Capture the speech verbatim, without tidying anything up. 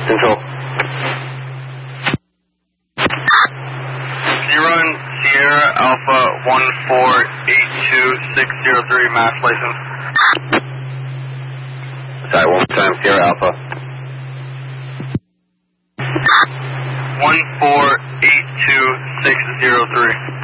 Control. Can you run Sierra Alpha one four eight two six zero three mass license? Sorry, one more time, Sierra Alpha. one four eight two six zero three.